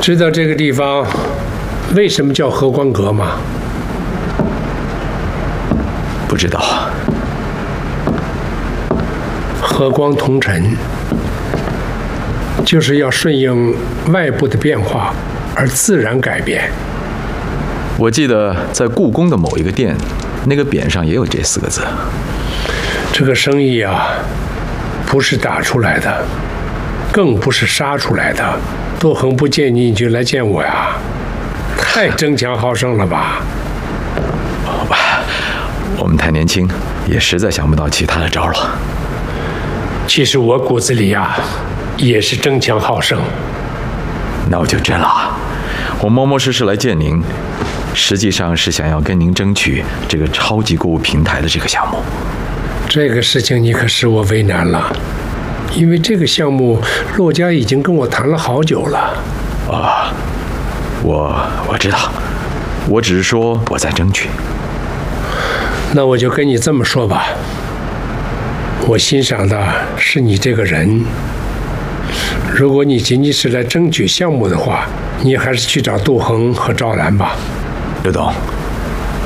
知道这个地方为什么叫和光阁吗？ 不知道。 和光同尘，就是要顺应外部的变化而自然改变。 我记得在故宫的某一个店，那个匾上也有这4个字。 这个生意啊，不是打出来的，更不是杀出来的。杜恒不见你就来见我呀，太争强好胜了吧？ 好吧，我们太年轻，也实在想不到其他的招了。 其实我骨子里呀，也是争强好胜。 那我就真了，我冒冒失失来见您，实际上是想要跟您争取这个超级购物平台的这个项目。 这个事情你可使我为难了，因为这个项目骆家已经跟我谈了好久了。 我知道，我只是说我在争取。 那我就跟你这么说吧，我欣赏的是你这个人。如果你仅是来争取项目的话，你还是去找杜恒和赵兰吧。 刘董，